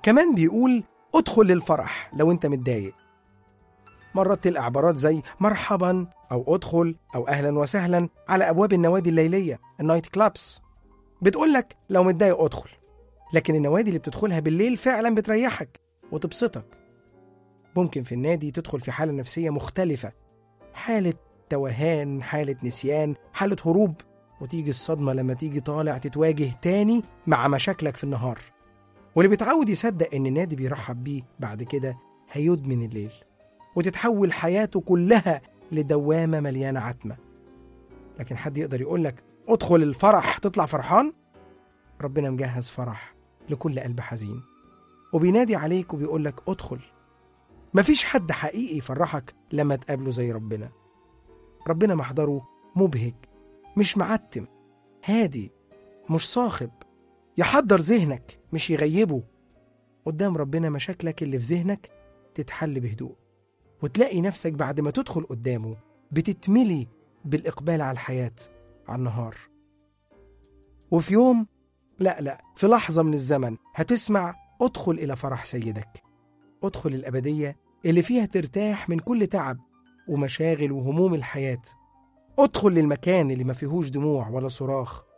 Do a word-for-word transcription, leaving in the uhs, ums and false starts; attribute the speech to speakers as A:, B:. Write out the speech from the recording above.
A: كمان بيقول ادخل للفرح لو انت متضايق. مرات تلقى عبارات زي مرحبا أو ادخل أو أهلا وسهلا على أبواب النوادي الليلية النايت كلابس، بتقولك لو متضايق ادخل. لكن النوادي اللي بتدخلها بالليل فعلا بتريحك وتبسطك. ممكن في النادي تدخل في حالة نفسية مختلفة، حالة توهان، حالة نسيان، حالة هروب، وتيجي الصدمة لما تيجي طالع تتواجه تاني مع مشاكلك في النهار. واللي بيتعود يصدق ان النادي بيرحب بيه بعد كده هيدمن الليل، وتتحول حياته كلها لدوامة مليانة عتمة. لكن حد يقدر يقولك ادخل الفرح تطلع فرحان؟ ربنا مجهز فرح لكل قلب حزين، وبينادي عليك وبيقولك ادخل. مفيش حد حقيقي يفرحك لما تقابله زي ربنا. ربنا محضره مبهج، مش معتم، هادي، مش صاخب، يحضر ذهنك مش يغيبه. قدام ربنا مشاكلك اللي في ذهنك تتحل بهدوء، وتلاقي نفسك بعد ما تدخل قدامه بتتملي بالإقبال على الحياة على النهار. وفي يوم، لا لا في لحظة من الزمن هتسمع ادخل إلى فرح سيدك. ادخل الأبدية اللي فيها ترتاح من كل تعب ومشاغل وهموم الحياة. ادخل للمكان اللي ما فيهوش دموع ولا صراخ